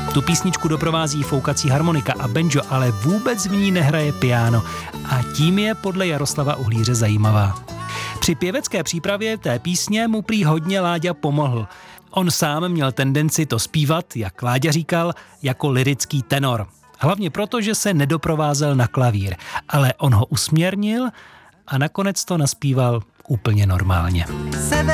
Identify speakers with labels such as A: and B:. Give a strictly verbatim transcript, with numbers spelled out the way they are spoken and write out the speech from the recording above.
A: Tu písničku doprovází foukací harmonika a banjo, ale vůbec v ní nehraje piano a tím je podle Jaroslava Uhlíře zajímavá. Při pěvecké přípravě té písně mu prý hodně Láďa pomohl. On sám měl tendenci to zpívat, jak Láďa říkal, jako lyrický tenor. Hlavně proto, že se nedoprovázel na klavír, ale on ho usměrnil a nakonec to naspíval úplně normálně.